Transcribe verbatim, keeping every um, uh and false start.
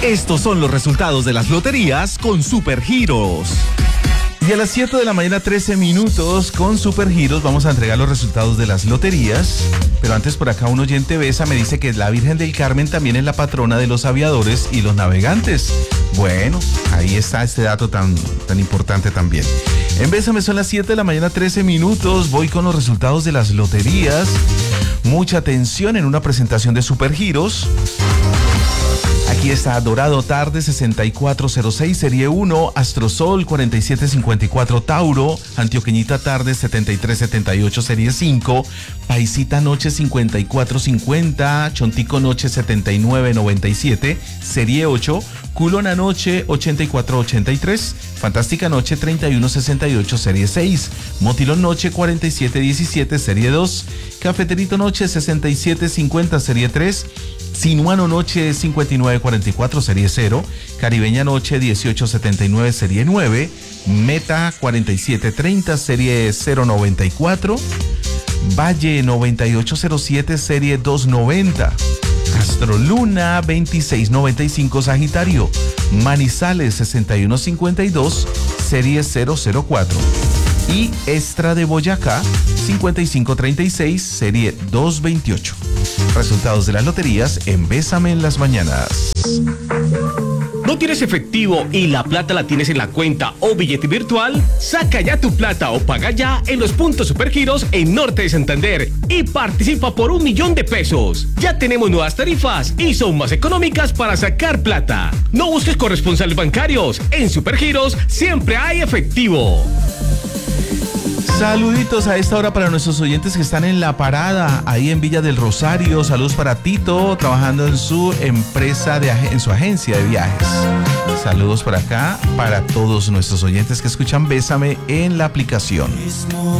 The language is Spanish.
Estos son los resultados de las loterías con Supergiros. Y a las siete de la mañana, trece minutos, con Supergiros vamos a entregar los resultados de las loterías. Pero antes, por acá un oyente Besa me dice que la Virgen del Carmen también es la patrona de los aviadores y los navegantes. Bueno, ahí está este dato tan, tan importante también. En Bésame son las siete de la mañana, trece minutos. Voy con los resultados de las loterías. Mucha atención en una presentación de Supergiros. Aquí está Dorado Tarde sesenta y cuatro cero seis, serie uno, Astrosol cuarenta y siete cincuenta y cuatro, Tauro, Antioqueñita Tarde setenta y tres setenta y ocho, serie cinco, Paisita Noche cincuenta y cuatro cincuenta, Chontico Noche setenta y nueve noventa y siete, serie ocho, Culona Noche ochenta y cuatro ochenta y tres, Fantástica Noche treinta y uno sesenta y ocho, serie seis, Motilón Noche cuarenta y siete diecisiete, serie dos, Cafeterito Noche sesenta y siete cincuenta, serie tres, Sinuano Noche cincuenta y nueve cuarenta y cuatro, serie cero, Caribeña Noche dieciocho setenta y nueve, serie nueve, Meta cuarenta y siete treinta, serie cero noventa y cuatro, Valle noventa y ocho cero siete, serie doscientos noventa, Astroluna veintiséis noventa y cinco, Sagitario, Manizales sesenta y uno cincuenta y dos, serie cero cero cuatro, y Extra de Boyacá cincuenta y cinco treinta y seis, serie doscientos veintiocho. Resultados de las loterías en Bésame en las mañanas. ¿No tienes efectivo y la plata la tienes en la cuenta o billete virtual? Saca ya tu plata o paga ya en los puntos Supergiros en Norte de Santander y participa por un millón de pesos. Ya tenemos nuevas tarifas y son más económicas para sacar plata. No busques corresponsales bancarios. En Supergiros siempre hay efectivo. Saluditos a esta hora para nuestros oyentes que están en La Parada, ahí en Villa del Rosario. Saludos para Tito, trabajando en su empresa, de, en su agencia de viajes. Saludos por acá para todos nuestros oyentes que escuchan Bésame en la aplicación.